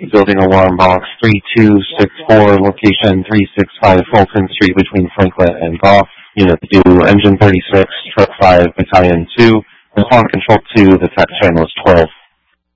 Building alarm box 3264, location 365 Fulton Street between Franklin and Goff. Unit 2, Engine 36, Truck 5, Battalion 2. Respond Control 2, the tech channel is 12.